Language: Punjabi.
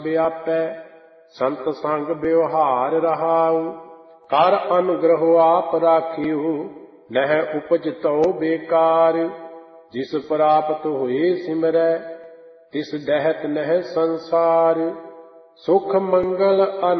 ਵਿਆਪੈ ਸੰਤ ਸੰਗ ਵਿਵਹਾਰ ਰਹਾਉ। ਕਰ ਅਨੁਗ੍ਰਹ ਆਪ ਰਾਖਿਓ ਨਹਿ ਉਪਜ ਤਉ ਬੇਕਾਰ। ਜਿਸ ਪ੍ਰਾਪਤ ਹੋਏ ਸਿਮਰੈ ਤਿਸ ਡਹਿਤ ਨਹਿ ਸੰਸਾਰ। ਸੁਖ ਮੰਗਲ